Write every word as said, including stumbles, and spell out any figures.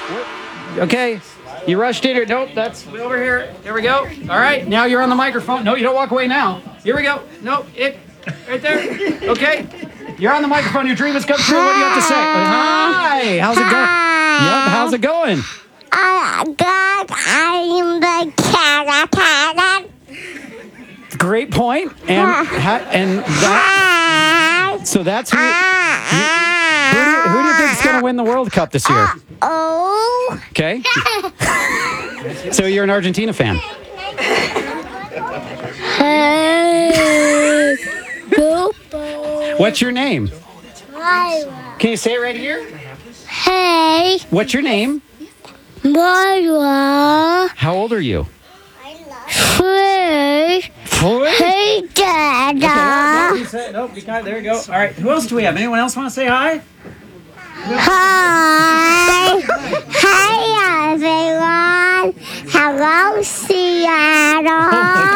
Okay. You rushed in here. Nope, that's over here. Here we go. All right, now you're on the microphone. No, you don't walk away now. Here we go. Nope, it, right there. Okay. You're on the microphone. Your dream has come true. What do you have to say? Hi. How's it going? Yep, how's it going? Oh, God, I'm the cat. Great point. And, ha- and that, so that's who, you, who, do you, who do you think is going to win the World Cup this year? Oh. Okay. So you're an Argentina fan. Hey. What's your name? Myra. Can you say it right here? Hey. What's your name? Myra. How old are you? Hey. Four? Hey, Dada. Okay, no, no, you got it. There you go. All right. Who else do we have? Anyone else want to say hi? Hi. Hi, everyone. Hello, Seattle.